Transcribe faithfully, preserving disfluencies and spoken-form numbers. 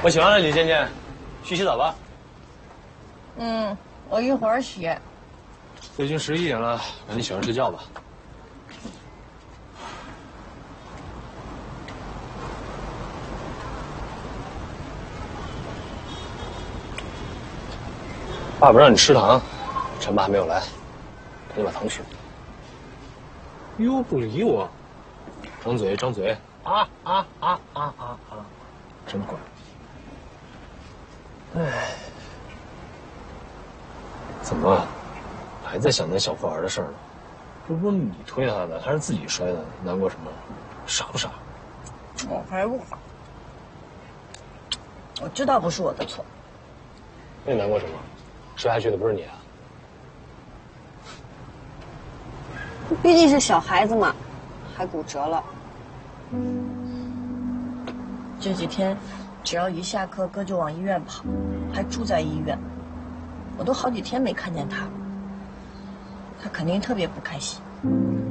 我洗完了，李倩倩，去洗澡吧。 嗯，我一会儿洗。 都已经十一点了，赶紧洗完睡觉吧。爸爸让你吃糖，陈爸还没有来，赶紧把糖去。哟，不理我，张嘴张嘴，啊啊啊啊啊啊，真乖。哎，怎么还在想那小富儿的事儿呢？这不是你推他的，他是自己摔的，难过什么？傻不傻？ 我还不傻，我知道不是我的错。 那你难过什么？摔下去的不是你啊？ 毕竟是小孩子嘛，还骨折了。这几天只要一下课，哥就往医院跑，还住在医院。我都好几天没看见他了，他肯定特别不开心。